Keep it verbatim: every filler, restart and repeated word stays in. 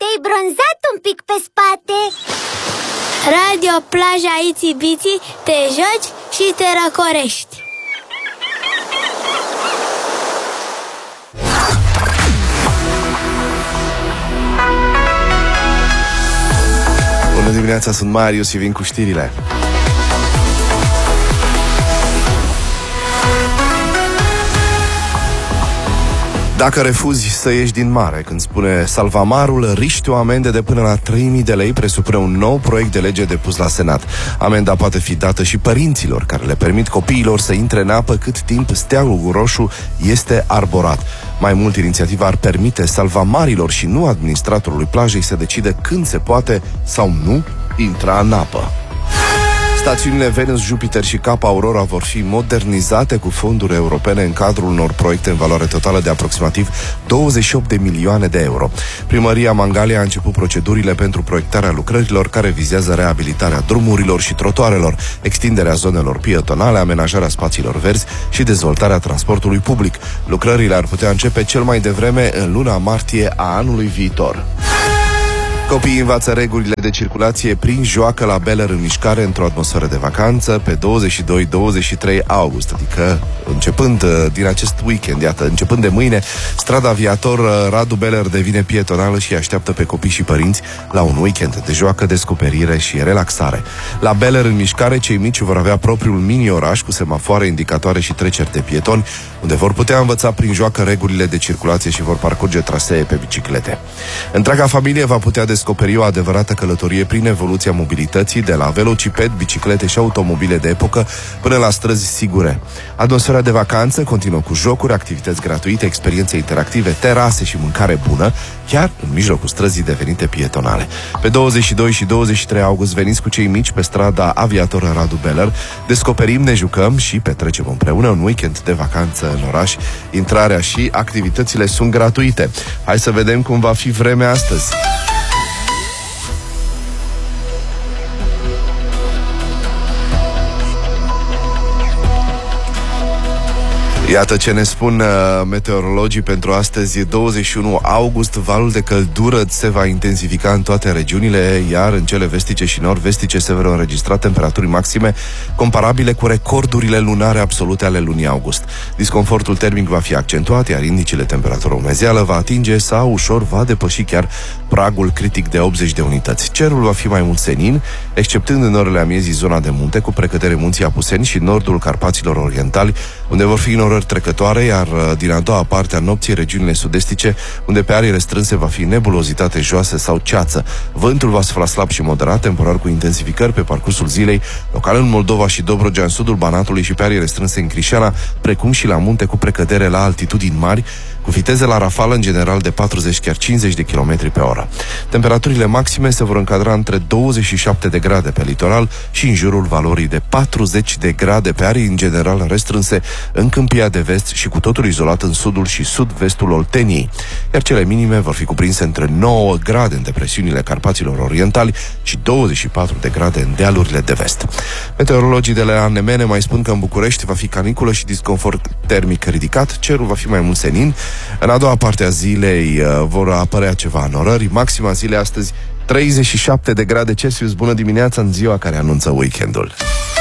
te-ai bronzat un pic pe spate. Radio Plaja Itsy Bitsy, te joci și te răcorești. Bună dimineața, sunt Marius și vin cu știrile. Dacă refuzi să ieși din mare, când spune Salvamarul, riști o amendă de până la trei mii de lei, presupune un nou proiect de lege depus la Senat. Amenda poate fi dată și părinților care le permit copiilor să intre în apă cât timp steagul roșu este arborat. Mai mult, inițiativa ar permite salvamarilor și nu administratorului plajei să decide când se poate sau nu intra în apă. Stațiunile Venus, Jupiter și Cap Aurora vor fi modernizate cu fonduri europene în cadrul unor proiecte în valoare totală de aproximativ douăzeci și opt de milioane de euro. Primăria Mangalia a început procedurile pentru proiectarea lucrărilor care vizează reabilitarea drumurilor și trotuarelor, extinderea zonelor pietonale, amenajarea spațiilor verzi și dezvoltarea transportului public. Lucrările ar putea începe cel mai devreme în luna martie a anului viitor. Copiii învață regulile de circulație prin joacă la Beller în mișcare într-o atmosferă de vacanță pe douăzeci și doi douăzeci și trei august, adică începând din acest weekend, iată, începând de mâine, strada Aviator Radu Beller devine pietonală și așteaptă pe copii și părinți la un weekend de joacă, descoperire și relaxare. La Beller în mișcare, cei mici vor avea propriul mini-oraș cu semafoare, indicatoare și treceri de pietoni, unde vor putea învăța prin joacă regulile de circulație și vor parcurge trasee pe biciclete. Întreaga familie va putea descoperi o adevărată călătorie prin evoluția mobilității, de la velociped, biciclete și automobile de epocă până la străzi sigure. Atmosfera de vacanță continuă cu jocuri, activități gratuite, experiențe interactive, terase și mâncare bună, chiar în mijlocul străzii devenite pietonale. Pe douăzeci și doi și douăzeci și trei august veniți cu cei mici pe strada Aviator Radu Beller, descoperim, ne jucăm și petrecem împreună un weekend de vacanță în oraș. Intrarea și activitățile sunt gratuite. Hai să vedem cum va fi vremea astăzi. Iată ce ne spun uh, meteorologii pentru astăzi, douăzeci și unu august. Valul de căldură se va intensifica în toate regiunile, iar în cele vestice și nord-vestice se vor înregistra temperaturi maxime comparabile cu recordurile lunare absolute ale lunii august. Disconfortul termic va fi accentuat, iar indicele temperatură umezeală va atinge sau ușor va depăși chiar pragul critic de optzeci de unități. Cerul va fi mai mult senin, exceptând în orele amiezii zona de munte, cu precădere munții Apuseni și nordul Carpaților Orientali, unde vor fi norări trecătoare, iar din a doua parte a nopții regiunile sud-estice, unde pe arii restrânse va fi nebulozitate joasă sau ceață. Vântul va sufla slab și moderat, temporar cu intensificări pe parcursul zilei, local în Moldova și Dobrogea, în sudul Banatului și pe arii restrânse în Crișana, precum și la munte cu precădere la altitudini mari, cu viteze la rafală în general de patruzeci, chiar cincizeci de kilometri pe oră. Temperaturile maxime se vor încadra între douăzeci și șapte de grade pe litoral și în jurul valorii de patruzeci de grade pe arii în general restrânse în Câmpia de Vest și cu totul izolat în sudul și sud-vestul Olteniei, iar cele minime vor fi cuprinse între nouă grade în depresiunile Carpaților Orientali și douăzeci și patru de grade în dealurile de vest. Meteorologii de la A N M N mai spun că în București va fi caniculă și disconfort termic ridicat, cerul va fi mai mult senin. În a doua parte a zilei uh, vor apărea ceva norări. Maxima zilei astăzi treizeci și șapte de grade Celsius. Bună dimineața în ziua care anunță weekendul.